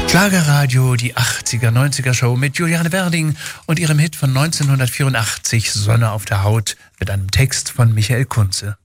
Schlagerradio, die 80er, 90er Show mit Juliane Werding und ihrem Hit von 1984, Sonne auf der Haut, mit einem Text von Michael Kunze.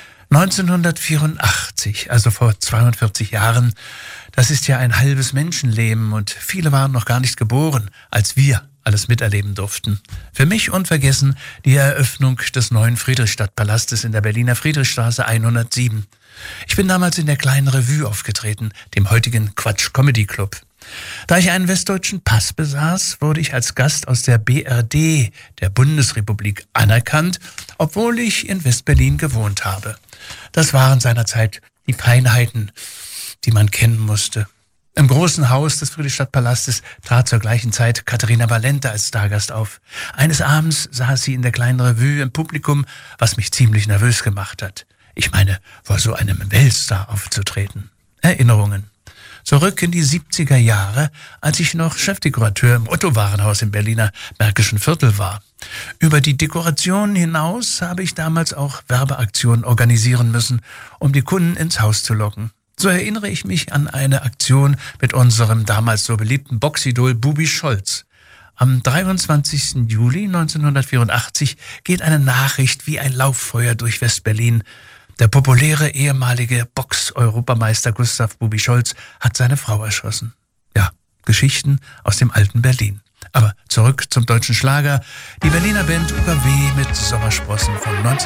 1984, also vor 42 Jahren, das ist ja ein halbes Menschenleben und viele waren noch gar nicht geboren, als wir alles miterleben durften. Für mich unvergessen die Eröffnung des neuen Friedrichstadtpalastes in der Berliner Friedrichstraße 107. Ich bin damals in der kleinen Revue aufgetreten, dem heutigen Quatsch Comedy Club. Da ich einen westdeutschen Pass besaß, wurde ich als Gast aus der BRD, der Bundesrepublik, anerkannt, obwohl ich in West-Berlin gewohnt habe. Das waren seinerzeit die Feinheiten, die man kennen musste. Im großen Haus des Friedrichstadtpalastes trat zur gleichen Zeit Katharina Valente als Stargast auf. Eines Abends saß sie in der kleinen Revue im Publikum, was mich ziemlich nervös gemacht hat. Ich meine, vor so einem Weltstar aufzutreten. Erinnerungen. Zurück in die 70er Jahre, als ich noch Chefdekorateur im Otto-Warenhaus im Berliner Märkischen Viertel war. Über die Dekoration hinaus habe ich damals auch Werbeaktionen organisieren müssen, um die Kunden ins Haus zu locken. So erinnere ich mich an eine Aktion mit unserem damals so beliebten Boxidol Bubi Scholz. Am 23. Juli 1984 geht eine Nachricht wie ein Lauffeuer durch West-Berlin. Der populäre ehemalige Box-Europameister Gustav Bubi Scholz hat seine Frau erschossen. Ja, Geschichten aus dem alten Berlin. Aber zurück zum deutschen Schlager. Die Berliner Band UKW mit Sommersprossen von 19